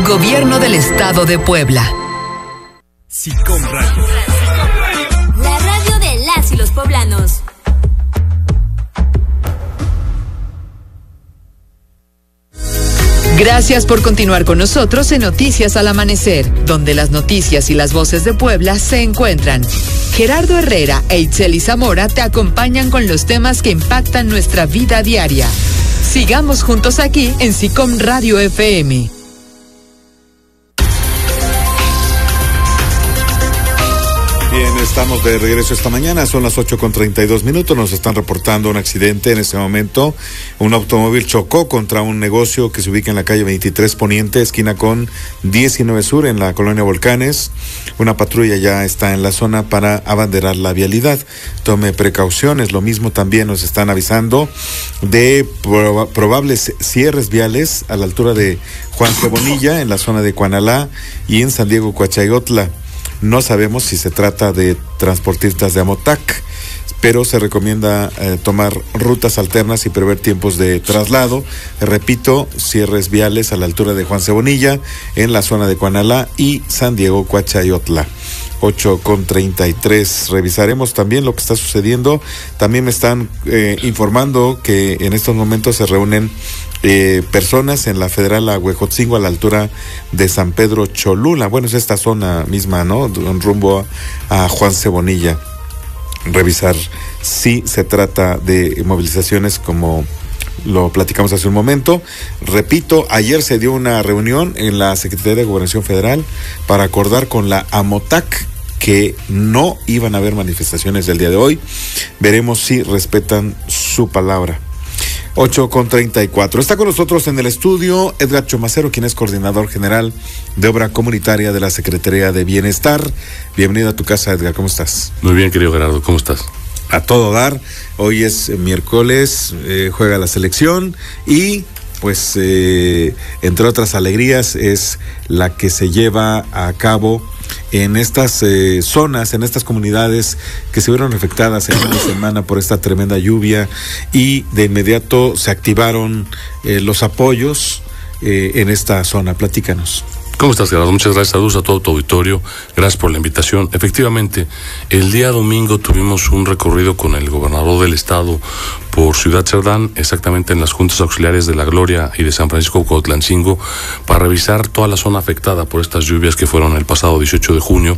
Gobierno del Estado de Puebla. SICOM Radio. La radio de las y los poblanos. Gracias por continuar con nosotros en Noticias al Amanecer, donde las noticias y las voces de Puebla se encuentran. Gerardo Herrera e Itzeli Zamora te acompañan con los temas que impactan nuestra vida diaria. Sigamos juntos aquí en SICOM Radio FM. Bien, estamos de regreso esta mañana, son las 8:32. Nos están reportando un accidente en este momento. Un automóvil chocó contra un negocio que se ubica en la calle 23 Poniente, esquina con 19 Sur, en la colonia Volcanes. Una patrulla ya está en la zona para abanderar la vialidad. Tome precauciones. Lo mismo también nos están avisando de probables cierres viales a la altura de Juan Cebonilla, en la zona de Cuanalá y en San Diego Coachayotla. No sabemos si se trata de transportistas de Amotac, pero se recomienda tomar rutas alternas y prever tiempos de traslado. Repito, cierres viales a la altura de Juan Cebonilla, en la zona de Cuanalá y San Diego Coachayotla. 8:33. Revisaremos también lo que está sucediendo. También me están informando que en estos momentos se reúnen personas en la Federal Huejotzingo, a la altura de San Pedro Cholula. Bueno, es esta zona misma, ¿no? Rumbo a Juan Cebonilla. Revisar si se trata de movilizaciones como lo platicamos hace un momento. Repito, ayer se dio una reunión en la Secretaría de Gobernación Federal para acordar con la Amotac que no iban a haber manifestaciones del día de hoy. Veremos si respetan su palabra. 8:34. Está con nosotros en el estudio Edgar Chomacero, quien es coordinador general de obra comunitaria de la Secretaría de Bienestar. Bienvenido a tu casa, Edgar, ¿cómo estás? Muy bien, querido Gerardo, ¿cómo estás? A todo dar. Hoy es miércoles, juega la selección y pues entre otras alegrías es la que se lleva a cabo en estas zonas, en estas comunidades que se vieron afectadas en una semana por esta tremenda lluvia, y de inmediato se activaron los apoyos en esta zona. Platícanos. ¿Cómo estás, Gerardo? Muchas gracias. Saludos a todo tu auditorio. Gracias por la invitación. Efectivamente, el día domingo tuvimos un recorrido con el gobernador del estado por Ciudad Cerdán, exactamente en las juntas auxiliares de La Gloria y de San Francisco Cuautlancingo, para revisar toda la zona afectada por estas lluvias que fueron el pasado 18 de junio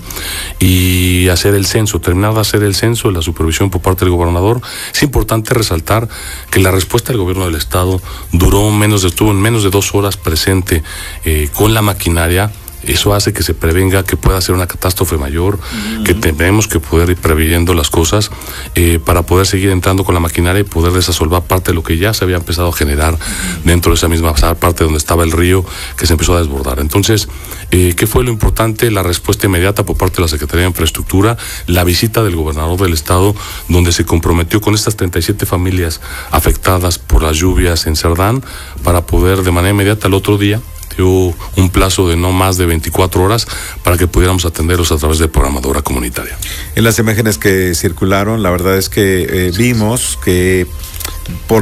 y hacer el censo, terminar de hacer el censo, la supervisión por parte del gobernador. Es importante resaltar que la respuesta del gobierno del estado estuvo en menos de 2 horas presente con la maquinaria. Eso hace que se prevenga que pueda ser una catástrofe mayor, que tenemos que poder ir previendo las cosas para poder seguir entrando con la maquinaria y poder desasolvar parte de lo que ya se había empezado a generar dentro de esa misma parte donde estaba el río, que se empezó a desbordar. Entonces, ¿qué fue lo importante? La respuesta inmediata por parte de la Secretaría de Infraestructura, la visita del gobernador del estado, donde se comprometió con estas 37 familias afectadas por las lluvias en Cerdán, para poder de manera inmediata el otro día, dio un plazo de no más de 24 horas para que pudiéramos atenderlos a través del programa de obra comunitaria. En las imágenes que circularon, la verdad es que vimos que por